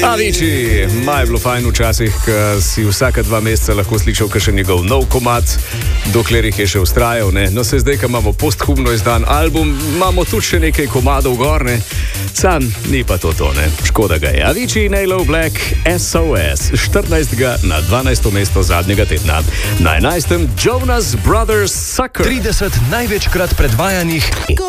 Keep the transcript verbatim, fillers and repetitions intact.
Avicii, maj je bilo fajn včasih, ko si vsaka dva meseca lahko slišal kakšen njegov nov komad, dokler jih je še ustrajal. Ne? No, se zdaj, ko imamo posthumno izdan album, imamo tudi še nekaj komadov gorne. Sam ni pa to to, ne? Škoda ga je. Avicii, Nailo Black, S O S, štirinajstega na dvanajsto mesto zadnjega tedna. Na enajstem Jonas Brothers Sucker. trideset največkrat predvajanih